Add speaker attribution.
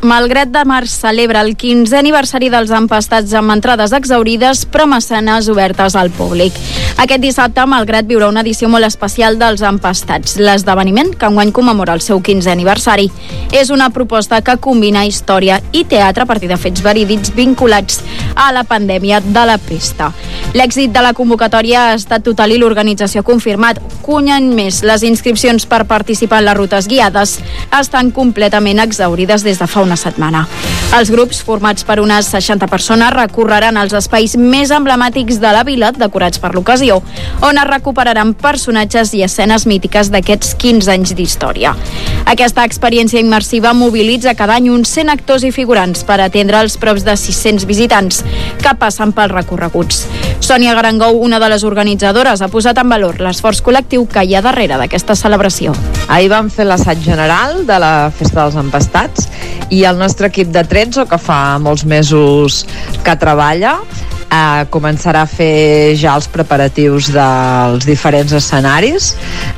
Speaker 1: Malgrat de Mar celebra el 15è aniversari dels empastats amb entrades exhaurides però mecenes obertes al públic. Aquest dissabte, Malgrat viurà una edició molt especial dels empastats, l'esdeveniment que enguany commemora el seu 15è aniversari. És una proposta que combina història i teatre a partir de fets verídics vinculats a la pandèmia de la pesta. L'èxit de la convocatòria ha estat total i l'organització ha confirmat que un any més les inscripcions per participar en les rutes guiades estan completament exhaurides des de fa una setmana. Els grups, formats per unes 60 persones, recorreran els espais més emblemàtics de la vila, decorats per l'ocasió, on es recuperaran personatges i escenes mítiques d'aquests 15 anys d'història. Aquesta experiència immersiva mobilitza cada any uns 100 actors i figurants per atendre els props de 600 visitants que passen pels recorreguts. Sònia Garangou, una de les organitzadores, ha posat en valor l'esforç col·lectiu que hi ha darrere d'aquesta celebració.
Speaker 2: Ahir vam fer l'assaig general de la Festa dels Empastats i el nostre equip de Trezzo, que fa molts mesos que treballa, començarà a fer ja els preparatius dels diferents escenaris.